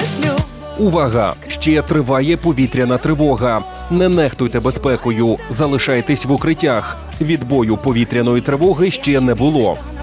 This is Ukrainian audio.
шлюбу. Увага! Ще триває повітряна тривога. Не нехтуйте безпекою, залишайтесь в укриттях. Відбою повітряної тривоги ще не було.